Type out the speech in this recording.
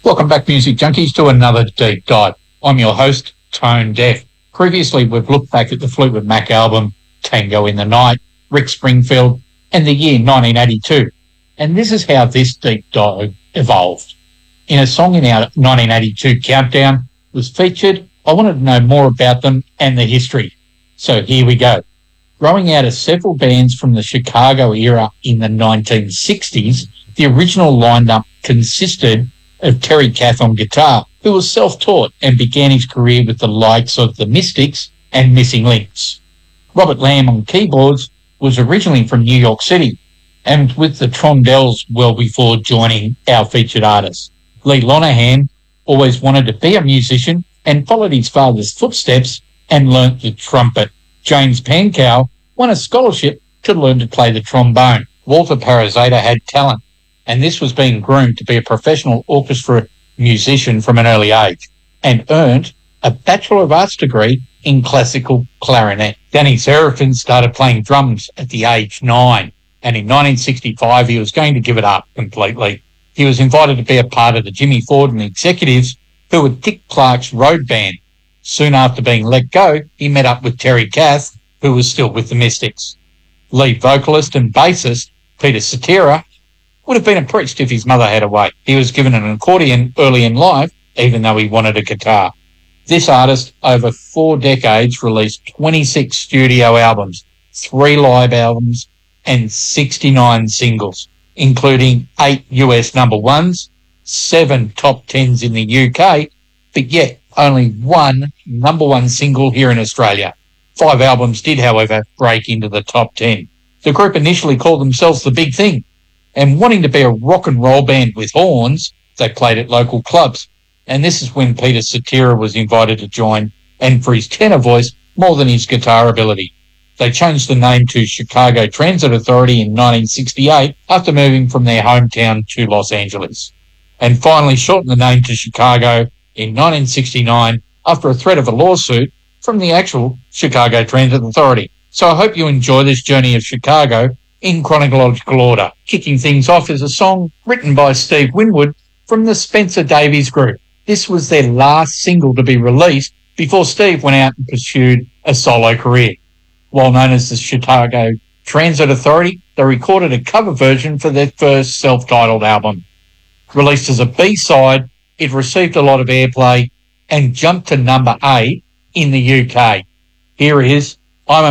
Welcome back, Music Junkies, to another deep dive. I'm your host, Tone Deaf. Previously, we've looked back at the Fleetwood Mac album, Tango in the Night, Rick Springfield, and the year 1982. And this is how this deep dive evolved. In a song in our 1982 countdown was featured, I wanted to know more about them and the history. So here we go. Growing out of several bands from the Chicago era in the 1960s, the original lineup consisted of Terry Kath on guitar, who was self-taught and began his career with the likes of the Mystics and Missing Links. Robert Lamb on keyboards was originally from New York City and with the Trondells well before joining our featured artist. Lee Lonahan always wanted to be a musician and followed his father's footsteps and learnt the trumpet. James Pankow won a scholarship to learn to play the trombone. Walter Parazaitis had talent, and this was being groomed to be a professional orchestra musician from an early age, and earned a Bachelor of Arts degree in classical clarinet. Danny Seraphine started playing drums at the age 9, and in 1965 he was going to give it up completely. He was invited to be a part of the Jimmy Ford and the Executives, who were Dick Clark's road band. Soon after being let go, he met up with Terry Kath, who was still with the Mystics. Lead vocalist and bassist Peter Cetera would have been a priest if his mother had a way. He was given an accordion early in life, even though he wanted a guitar. This artist, over 4 decades, released 26 studio albums, 3 live albums, and 69 singles, including 8 US number ones, 7 top 10s in the UK, but yet only 1 number 1 single here in Australia. 5 albums did, however, break into the top 10. The group initially called themselves The Big Thing, and wanting to be a rock and roll band with horns, they played at local clubs. And this is when Peter Cetera was invited to join, and for his tenor voice more than his guitar ability. They changed the name to Chicago Transit Authority in 1968 after moving from their hometown to Los Angeles. And finally shortened the name to Chicago in 1969 after a threat of a lawsuit from the actual Chicago Transit Authority. So I hope you enjoy this journey of Chicago in chronological order. Kicking things off is a song written by Steve Winwood from the Spencer Davies Group. This was their last single to be released before Steve went out and pursued a solo career. While known as the Chicago Transit Authority, they recorded a cover version for their first self-titled album. Released as a B-side, it received a lot of airplay and jumped to number 8 in the UK. Here is